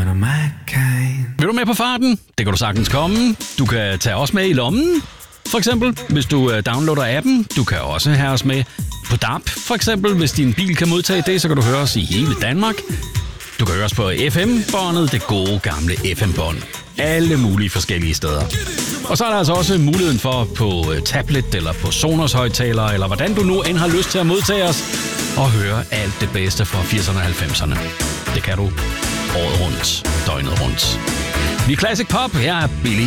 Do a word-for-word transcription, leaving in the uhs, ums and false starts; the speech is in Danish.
one of my kind. Vil du med på farten? Det kan du sagtens komme. Du kan tage os med i lommen, for eksempel, hvis du øh, downloader appen. Du kan også have os med på D A B, for eksempel. Hvis din bil kan modtage det, så kan du høre os i hele Danmark. Du kan høre os på F M-båndet, det gode gamle F M-bånd. Alle mulige forskellige steder. Og så er der altså også muligheden for på øh, tablet eller på Sonos højttalere, eller hvordan du nu end har lyst til at modtage os, og høre alt det bedste fra firserne og halvfemserne. Det kan du året rundt, døgnet rundt. Vi er Classic Pop, her er Billy